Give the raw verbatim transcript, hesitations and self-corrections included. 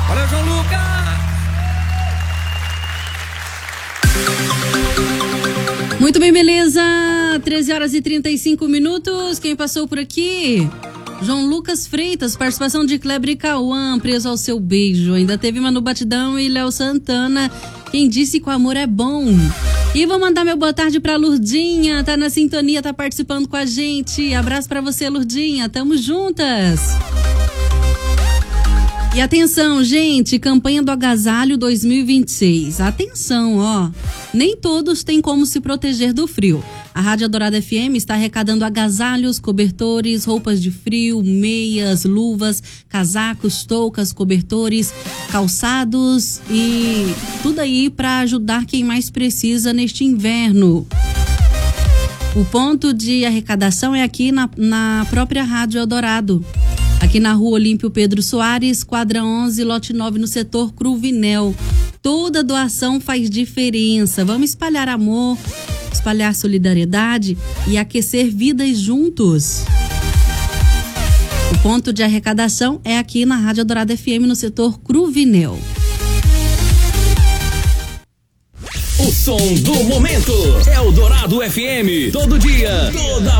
Valeu, João Lucas! Muito bem, beleza? treze horas e trinta e cinco minutos. Quem passou por aqui? João Lucas Freitas, participação de Kleber e Cauã, preso ao seu beijo. Ainda teve Manu Batidão e Léo Santana. Quem disse que o amor é bom? E vou mandar meu boa tarde pra Lurdinha, tá na sintonia, tá participando com a gente. Abraço pra você, Lurdinha, tamo juntas. E atenção, gente, campanha do Agasalho dois mil e vinte e seis. Atenção, ó, nem todos têm como se proteger do frio. A Rádio Dourado F M está arrecadando agasalhos, cobertores, roupas de frio, meias, luvas, casacos, toucas, cobertores, calçados e tudo aí para ajudar quem mais precisa neste inverno. O ponto de arrecadação é aqui na, na própria Rádio Eldorado. Aqui na Rua Olímpio Pedro Soares, quadra onze, lote nove, no setor Cruvinel. Toda doação faz diferença. Vamos espalhar amor, espalhar solidariedade e aquecer vidas juntos. O ponto de arrecadação é aqui na Rádio Dourado F M, no setor Cruvinel. O som do momento é o Dourado F M. Todo dia, toda